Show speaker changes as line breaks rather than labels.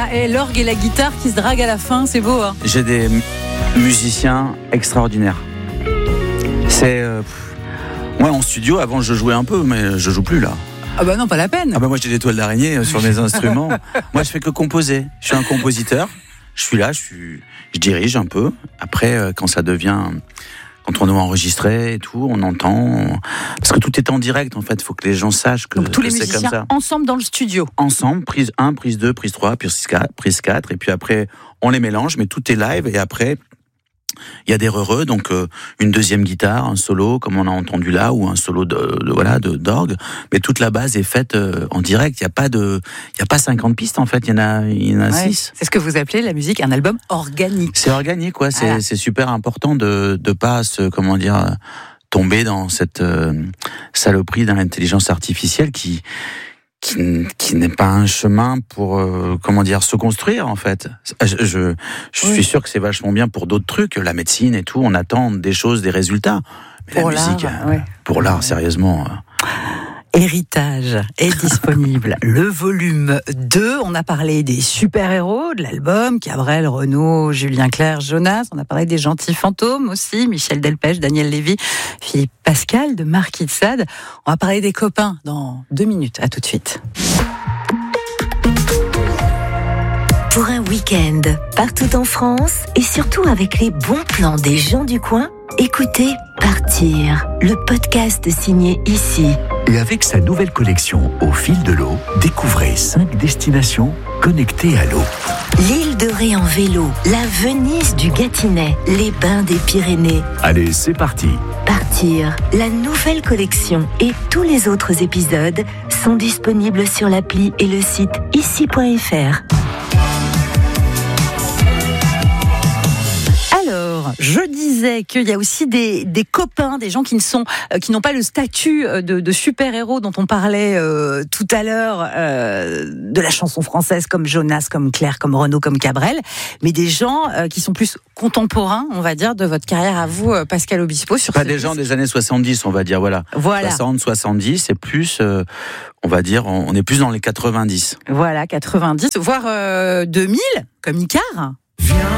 et l'orgue et la guitare qui se draguent à la fin, c'est beau. Hein.
J'ai des musiciens extraordinaires. C'est... Moi, en studio, avant, je jouais un peu, mais je joue plus, là.
Ah bah non, pas la peine.
Ah bah moi, j'ai des toiles d'araignée sur mes instruments. Moi, je fais que composer. Je suis un compositeur. Je suis là, je dirige un peu. Après, quand ça devient... Quand on doit enregistrer et tout, on entend... Parce que tout est en direct, en fait. Il faut que les gens sachent que,
donc, tous les
c'est
musiciens
comme ça.
Ensemble dans le studio.
Ensemble, prise 1, prise 2, prise 3, prise 4. Et puis après, on les mélange, mais tout est live. Et après... Il y a des re-re, donc une deuxième guitare, un solo comme on a entendu là, ou un solo d'orgue, mais toute la base est faite en direct. Il y a pas 50 pistes en fait, il y en a 6.
C'est ce que vous appelez la musique un album organique.
C'est organique, ouais.
Voilà.
C'est super important de pas tomber dans cette saloperie dans l'intelligence artificielle qui n'est pas un chemin pour se construire en fait. Je suis sûr que c'est vachement bien pour d'autres trucs, la médecine et tout, on attend des choses, des résultats. Mais pour la musique, pour l'art, sérieusement.
Héritage est disponible. Le volume 2, on a parlé des super-héros de l'album, Cabrel, Renaud, Julien Clerc, Jonas, on a parlé des gentils fantômes aussi, Michel Delpech, Daniel Lévy, Philippe Pascal de Marquis de Sade. On va parler des copains dans 2 minutes, à tout de suite.
Pour un week-end, partout en France, et surtout avec les bons plans des gens du coin, écoutez Partir, le podcast signé Ici.
Et avec sa nouvelle collection Au fil de l'eau, découvrez 5 destinations connectées à l'eau.
L'île de Ré en vélo, la Venise du Gâtinais, les bains des Pyrénées.
Allez, c'est parti.
Partir, la nouvelle collection et tous les autres épisodes sont disponibles sur l'appli et le site ici.fr.
Alors, je disais qu'il y a aussi des copains, des gens qui n'ont pas le statut de super-héros dont on parlait tout à l'heure de la chanson française, comme Jonas, comme Claire, comme Renaud, comme Cabrel, mais des gens qui sont plus contemporains, on va dire, de votre carrière à vous, Pascal Obispo. Pas
des gens des années 70, on va dire, voilà. 60, 70, c'est plus, on va dire, on est plus dans les 90.
Voilà, 90, voire 2000, comme Icare.